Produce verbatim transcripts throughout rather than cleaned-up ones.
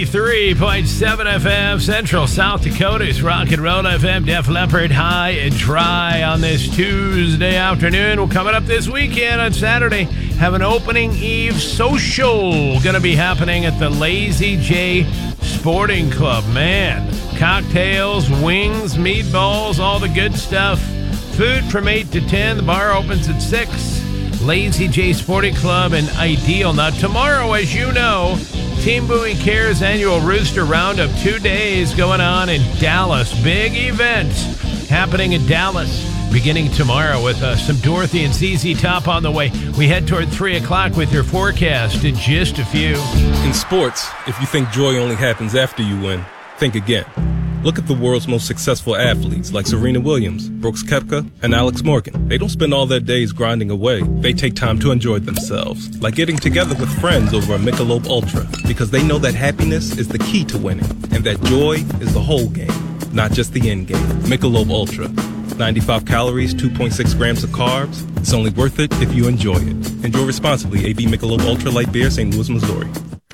ninety-three point seven F M, Central South Dakota's Rock and Roll F M. Def Leppard, High and Dry on this Tuesday afternoon. We're coming up this weekend on Saturday. Have an opening eve social going to be happening at the Lazy J Sporting Club. Man, cocktails, wings, meatballs, all the good stuff. Food from eight to ten. The bar opens at six. Lazy J Sporting Club and Ideal. Now, tomorrow, as you know, Team Bowie Cares annual Rooster Roundup, two days going on in Dallas. Big event happening in Dallas beginning tomorrow with uh, some Dorothy and Z Z Top on the way. We head toward three o'clock with your forecast in just a few. In sports, if you think joy only happens after you win, think again. Look at the world's most successful athletes like Serena Williams, Brooks Koepka, and Alex Morgan. They don't spend all their days grinding away. They take time to enjoy themselves, like getting together with friends over a Michelob Ultra, because they know that happiness is the key to winning, and that joy is the whole game, not just the end game. Michelob Ultra. ninety-five calories, two point six grams of carbs. It's only worth it if you enjoy it. Enjoy responsibly. A B Michelob Ultra Light Beer, Saint Louis, Missouri.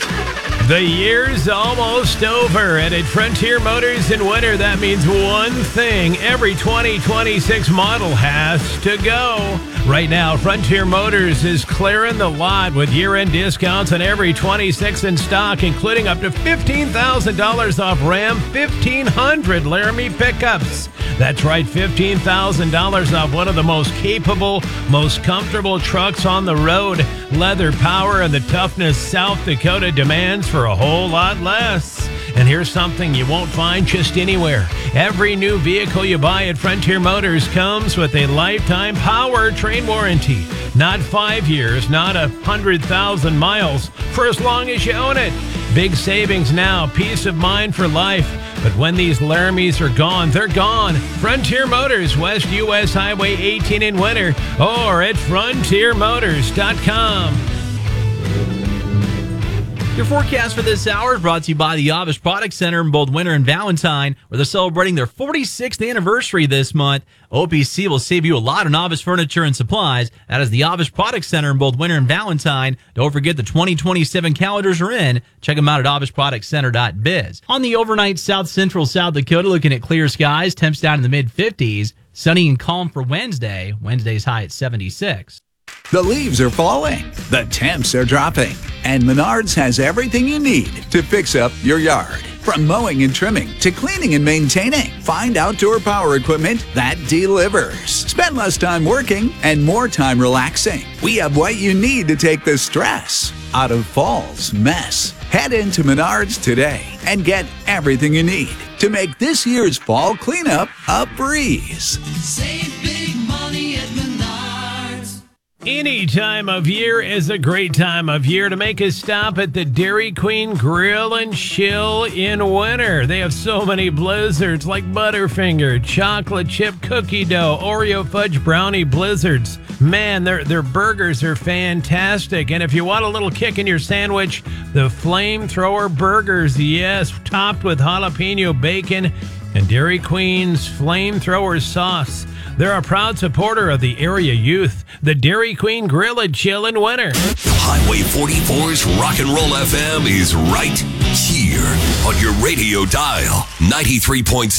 The year's almost over, and at Frontier Motors in winter, that means one thing. Every twenty twenty-six model has to go. Right now, Frontier Motors is clearing the lot with year-end discounts on every twenty-six in stock, including up to fifteen thousand dollars off Ram fifteen hundred Laramie pickups. That's right, fifteen thousand dollars off one of the most capable, most comfortable trucks on the road. Leather power and the toughness South Dakota demands for a whole lot less. And here's something you won't find just anywhere. Every new vehicle you buy at Frontier Motors comes with a lifetime powertrain warranty. Not five years, not a hundred thousand miles, for as long as you own it. Big savings now, peace of mind for life. But when these Laramies are gone, they're gone. Frontier Motors, West U S Highway eighteen in winter, or at frontier motors dot com. Your forecast for this hour is brought to you by the Avish Product Center in both Winter and Valentine, where they're celebrating their forty-sixth anniversary this month. O P C will save you a lot on Avish furniture and supplies. That is the Avish Product Center in both Winter and Valentine. Don't forget the twenty twenty-seven calendars are in. Check them out at avish product center dot biz. On the overnight, South Central South Dakota looking at clear skies, temps down in the mid fifties. Sunny and calm for Wednesday. Wednesday's high at seventy-six. The leaves are falling, the temps are dropping, and Menards has everything you need to fix up your yard. From mowing and trimming to cleaning and maintaining, find outdoor power equipment that delivers. Spend less time working and more time relaxing. We have what you need to take the stress out of fall's mess. Head into Menards today and get everything you need to make this year's fall cleanup a breeze. Save big money at Menards. Any time of year is a great time of year to make a stop at the Dairy Queen Grill and Chill in winter. They have so many blizzards like Butterfinger, chocolate chip cookie dough, Oreo fudge brownie blizzards. Man, their their burgers are fantastic. And if you want a little kick in your sandwich, the Flamethrower burgers, yes, topped with jalapeno bacon and Dairy Queen's Flamethrower sauce. They're a proud supporter of the area youth. The Dairy Queen Grill and Chill in winter. Highway forty-four's Rock and Roll F M is right here on your radio dial. ninety-three point seven